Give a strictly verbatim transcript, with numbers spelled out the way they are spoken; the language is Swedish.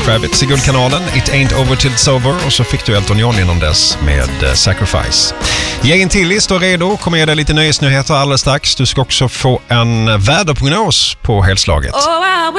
Kravitz i Guldkanalen, It Ain't Over Till It's Over, och så fick du Elton John innan dess med uh, Sacrifice. Gängen Tilly står redo, kommer ge dig lite nöjesnyheter alldeles strax. Du ska också få en väderprognos på helslaget.